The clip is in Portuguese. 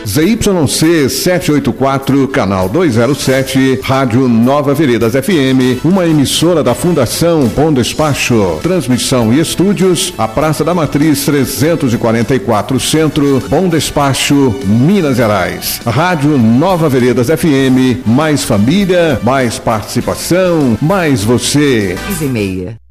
ZYC 784, canal 207, Rádio Nova Veredas FM, uma emissora da Fundação Bom Despacho. Transmissão e estúdios, a Praça da Matriz 344 Centro, Bom Despacho, Minas Gerais. Rádio Nova Veredas FM, mais família, mais participação, mais você. 15h30.